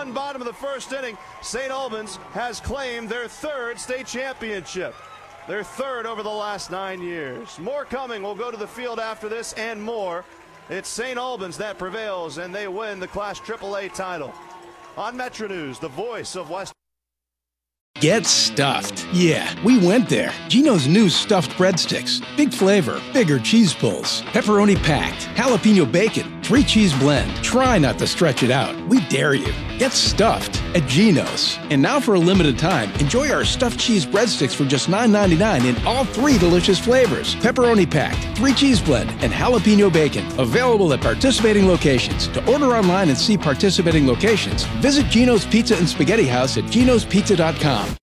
2-1 bottom of the first inning. St. Albans has claimed their third state championship. Their third over the last 9 years. More coming. We'll go to the field after this and more. It's St. Albans that prevails, and they win the Class AAA title. On Metro News, the voice of West. Get stuffed. Yeah, we went there. Geno's new stuffed breadsticks. Big flavor, bigger cheese pulls, pepperoni packed, jalapeno bacon, 3-cheese blend. Try not to stretch it out. We dare you. Get stuffed at Geno's. And now for a limited time, enjoy our stuffed cheese breadsticks for just $9.99 in all 3 delicious flavors. Pepperoni packed, 3-cheese blend, and jalapeno bacon. Available at participating locations. To order online and see participating locations, visit Geno's Pizza and Spaghetti House at genospizza.com.